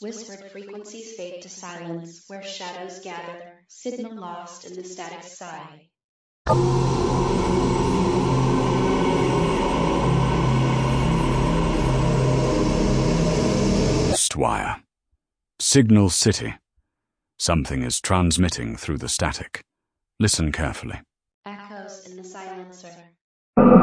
whispered frequencies fade to silence, where shadows gather, signal lost in the static sigh. Wire. Signal City. Something is transmitting through the static. Listen carefully. Echoes in the silencer.